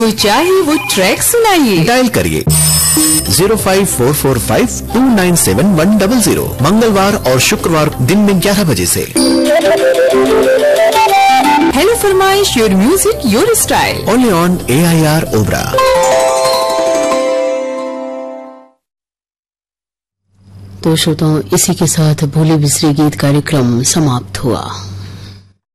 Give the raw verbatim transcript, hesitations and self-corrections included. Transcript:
तो चाहे वो ट्रैक सुनाइए, डायल करिए zero five four four five to nine seven one double zero, मंगलवार और शुक्रवार दिन में ग्यारह बजे से। हेलो फरमाइश, your music your style, only on A I R Obra. तो श्रोताओं, इसी के साथ भूले बिसरे गीत कार्यक्रम समाप्त हुआ।